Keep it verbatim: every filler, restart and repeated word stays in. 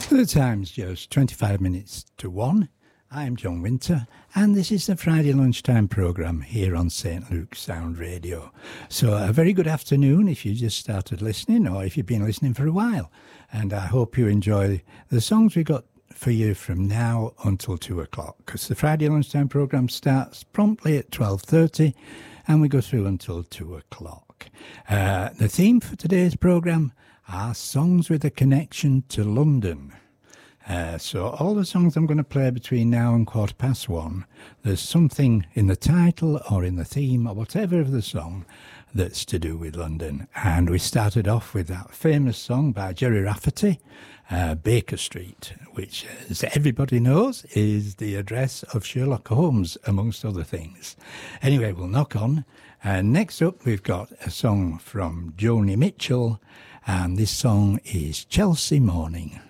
The time's just twenty-five minutes to one. I'm John Winter, and this is the Friday lunchtime programme here on Saint Luke's Sound Radio. So a very good afternoon if you just started listening, or if you've been listening for a while. And I hope you enjoy the songs we got for you from now until two o'clock, because the Friday lunchtime programme starts promptly at twelve thirty, and we go through until two o'clock. Uh, the theme for today's programme are songs with a connection to London. Uh, so all the songs I'm going to play between now and quarter past one, there's something in the title or in the theme or whatever of the song that's to do with London. And we started off with that famous song by Gerry Rafferty, uh, Baker Street, which, as everybody knows, is the address of Sherlock Holmes, amongst other things. Anyway, we'll knock on. And next up, we've got a song from Joni Mitchell, and this song is Chelsea Morning.